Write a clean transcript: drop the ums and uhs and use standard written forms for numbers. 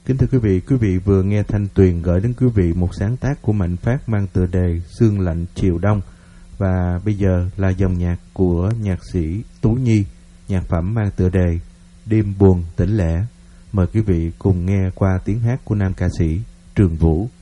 Kính thưa quý vị vừa nghe Thanh Tuyền gửi đến quý vị một sáng tác của Mạnh Phát mang tựa đề Sương Lạnh Chiều Đông. Và bây giờ là dòng nhạc của nhạc sĩ Tú Nhi, nhạc phẩm mang tựa đề Đêm Buồn Tĩnh Lẻ. Mời quý vị cùng nghe qua tiếng hát của nam ca sĩ Trường Vũ.